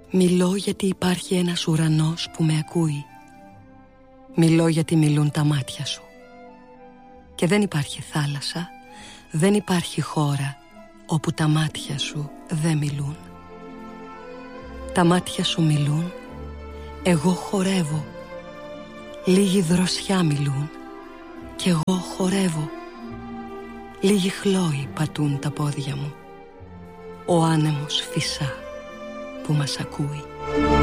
Μιλώ γιατί υπάρχει ένας ουρανός που με ακούει. Μιλώ γιατί μιλούν τα μάτια σου. Και δεν υπάρχει θάλασσα, δεν υπάρχει χώρα όπου τα μάτια σου δεν μιλούν. Τα μάτια σου μιλούν, εγώ χορεύω. Λίγη δροσιά μιλούν κι εγώ χορεύω. Λίγοι χλόοι πατούν τα πόδια μου. Ο άνεμος φυσά που μας ακούει.